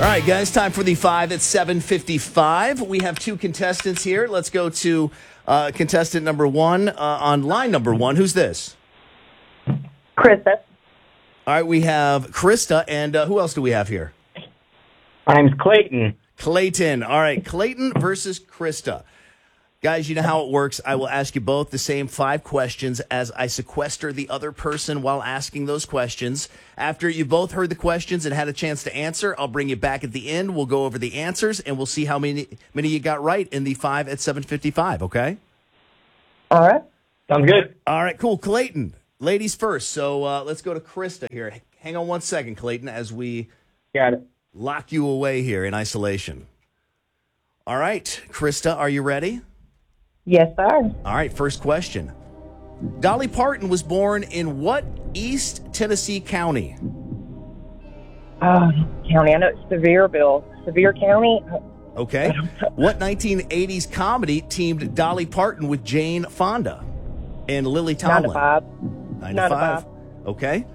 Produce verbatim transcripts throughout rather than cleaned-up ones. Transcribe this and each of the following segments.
right, guys, time for the five at seven fifty-five. We have two contestants here. Let's go to uh, contestant number one uh, on line number one. Who's this? Krista. All right, we have Krista, and uh, who else do we have here? My name's Clayton. Clayton. All right, Clayton versus Krista. Guys, you know how it works. I will ask you both the same five questions as I sequester the other person while asking those questions. After you both heard the questions and had a chance to answer, I'll bring you back at the end. We'll go over the answers, and we'll see how many many you got right in the five at seven fifty-five, okay? All right. Sounds good. All right, cool. Clayton, ladies first. So uh, let's go to Krista here. Hang on one second, Clayton, as we Got it. lock you away here in isolation. All right, Krista, are you ready? Yes, sir. All right, first question. Dolly Parton was born in what East Tennessee county? Oh, county. I know it's Sevierville. Sevier County. Okay. What nineteen eighties comedy teamed Dolly Parton with Jane Fonda and Lily Nine to Tomlin? five. Nine Nine to to five. five. Okay.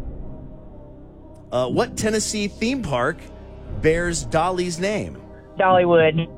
Uh, what Tennessee theme park bears Dolly's name? Dollywood.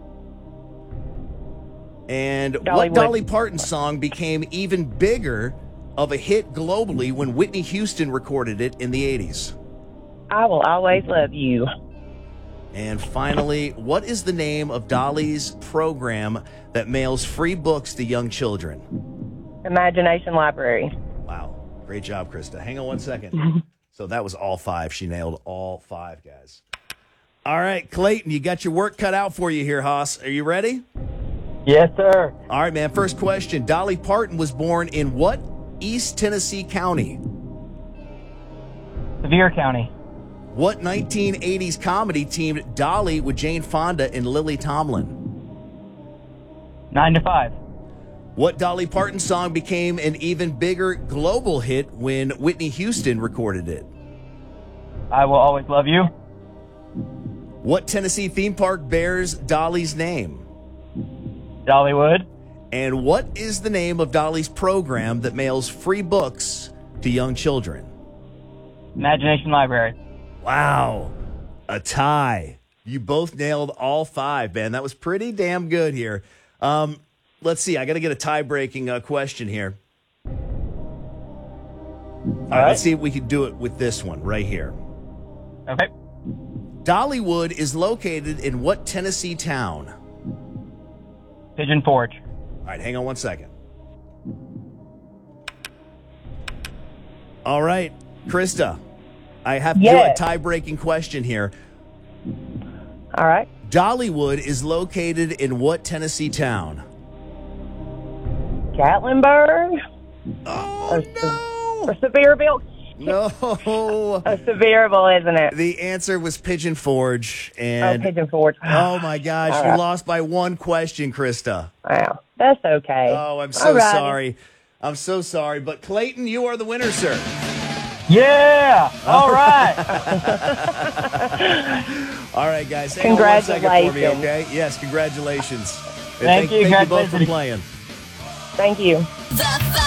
And what Dollywood. Dolly Parton song became even bigger of a hit globally when Whitney Houston recorded it in the eighties? I will always love you. And finally, what is the name of Dolly's program that mails free books to young children? Imagination Library. Wow. Great job, Krista. Hang on one second. So that was all five. She nailed all five, guys. All right, Clayton, you got your work cut out for you here, Haas. Are you ready? Yes, sir. All right, man. First question. Dolly Parton was born in what East Tennessee county? Sevier County. What nineteen eighties comedy teamed Dolly with Jane Fonda and Lily Tomlin? Nine to five. What Dolly Parton song became an even bigger global hit when Whitney Houston recorded it? I will always love you. What Tennessee theme park bears Dolly's name? Dollywood. And what is the name of Dolly's program that mails free books to young children? Imagination Library. Wow. A tie. You both nailed all five, man. That was pretty damn good here. Um, let's see. I got to get a tie-breaking uh, question here. All right, right. let's see if we can do it with this one right here. Okay. Dollywood is located in what Tennessee town? Pigeon Forge. All right, hang on one second. All right, Krista, I have to do a Yes. tie-breaking question here. All right. Dollywood is located in what Tennessee town? Gatlinburg. Oh, Or, no! or Sevierville. No. Oh, Sevierville, isn't it? The answer was Pigeon Forge. Oh, And Pigeon Forge. oh, my gosh, All you right. lost by one question, Krista. Wow. That's okay. Oh, I'm so All right. sorry. I'm so sorry. But, Clayton, you are the winner, sir. Yeah. All right. All right, guys. Hang on one second for me, Congratulations. okay? Yes, congratulations. And Thank you. Thank you both for Congratulations. playing. Thank you. The